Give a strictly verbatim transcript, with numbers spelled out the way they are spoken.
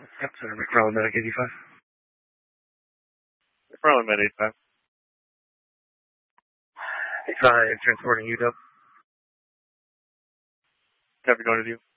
Yep, Center McFarland, Medic eighty-five. McFarland, Med eighty-five. eighty-five, transporting U W. Copy, going to you.